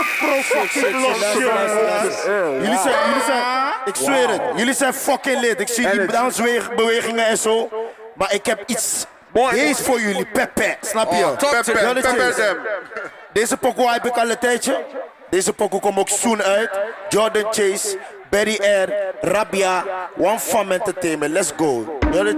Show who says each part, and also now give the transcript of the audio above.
Speaker 1: Fucking los shit. Jullie zijn, ik zweer het, jullie zijn fucking lid. Ik zie die dansbewegingen en zo. Maar ik heb iets hees voor jullie, Pepe. Snap je?
Speaker 2: Pepe.
Speaker 1: Deze pokoe heb ik al een tijdje. Deze pokoe komt ook soon uit. Jordan Chase, Barry Air, Rabia, One Fam Entertainment. Let's go.